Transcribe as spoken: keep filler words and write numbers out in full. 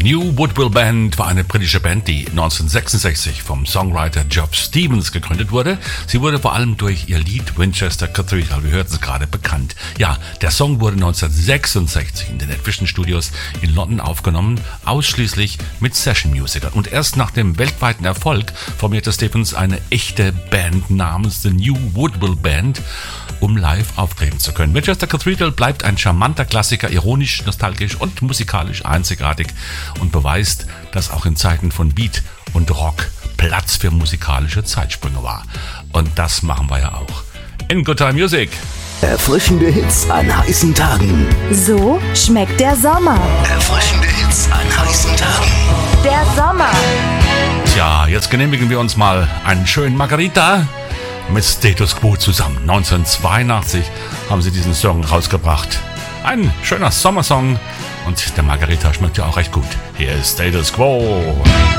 New Woodville Band war eine britische Band, die neunzehnhundertsechsundsechzig vom Songwriter Geoff Stevens gegründet wurde. Sie wurde vor allem durch ihr Lied Winchester Cathedral, wir hörten es gerade, bekannt. Ja, der Song wurde neunzehnhundertsechsundsechzig in den Vision Studios in London aufgenommen, ausschließlich mit Session-Musikern. Und erst nach dem weltweiten Erfolg formierte Stevens eine echte Band namens The New Woodville Band, um live auftreten zu können. Winchester Cathedral bleibt ein charmanter Klassiker, ironisch, nostalgisch und musikalisch einzigartig und beweist, dass auch in Zeiten von Beat und Rock Platz für musikalische Zeitsprünge war. Und das machen wir ja auch in Good Time Music. Erfrischende Hits an heißen Tagen. So schmeckt der Sommer. Erfrischende Hits an heißen Tagen. Der Sommer. Tja, jetzt genehmigen wir uns mal einen schönen Margarita mit Status Quo zusammen. neunzehnhundertzweiundachtzig haben sie diesen Song rausgebracht. Ein schöner Sommersong und der Margarita schmeckt ja auch recht gut. Hier ist Status Quo.